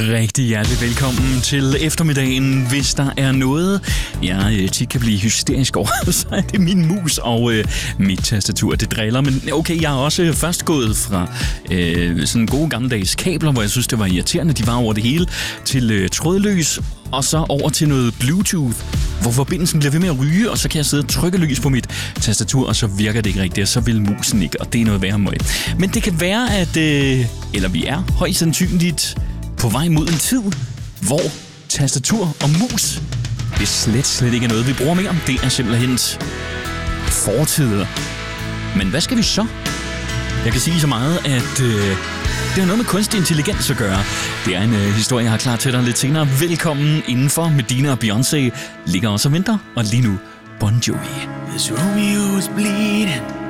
Rigtig hjertelig velkommen til eftermiddagen. Hvis der er noget, jeg tit kan blive hysterisk over, så er det min mus og mit tastatur, det driller. Men okay, jeg har også først gået fra sådan gode gammeldags kabler, hvor jeg synes, det var irriterende. De var over det hele, til trådløs, og så over til noget Bluetooth, hvor forbindelsen bliver ved med at ryge, og så kan jeg sidde og trykke løs på mit tastatur, og så virker det ikke rigtigt, og så vil musen ikke, og det er noget værre møg. Men det kan være, at eller vi er højst sandsynligt på vej mod en tid, hvor tastatur og mus det slet ikke er noget, vi bruger mere. Det er simpelthen fortider. Men hvad skal vi så? Jeg kan sige så meget, at det har noget med kunstig intelligens at gøre. Det er en historie, jeg har klar til dig lidt senere. Velkommen indenfor. Medina og Beyoncé ligger også og venter. Og lige nu, Bon Jovi. This Romeo's bleeding.